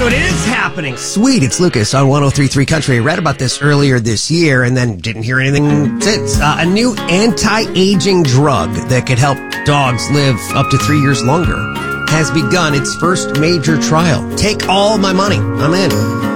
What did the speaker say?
so it is happening. Sweet, it's Lucas on 103.3 Country. I read about this earlier this year and then didn't hear anything since. A new anti-aging drug that could help dogs live up to 3 years longer has begun its first major trial. Take all my money. I'm in.